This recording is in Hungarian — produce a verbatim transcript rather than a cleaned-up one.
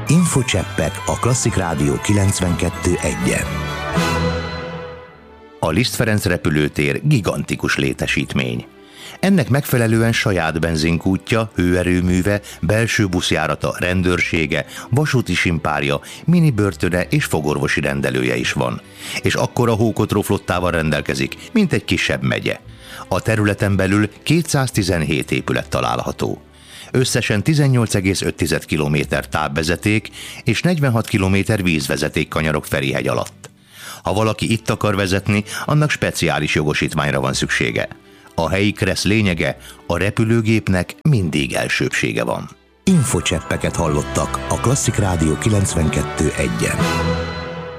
Infocseppek a Klasszik Rádió kilencvenkettő egyen. A Liszt Ferenc repülőtér gigantikus létesítmény. Ennek megfelelően saját benzinkútja, hőerőműve, belső buszjárata, rendőrsége, vasúti simpárja, mini börtöne és fogorvosi rendelője is van. És akkora hókotró flottával rendelkezik, mint egy kisebb megye. A területen belül kétszáztizenhét épület található. Összesen tizennyolc egész öt kilométer távvezeték és negyvenhat kilométer vízvezeték kanyarok Ferihegy alatt. Ha valaki itt akar vezetni, annak speciális jogosítványra van szüksége. A helyi kressz lényege, a repülőgépnek mindig elsőbbsége van. Infocseppeket hallottak a Klasszik Rádió kilencvenkettő egyen.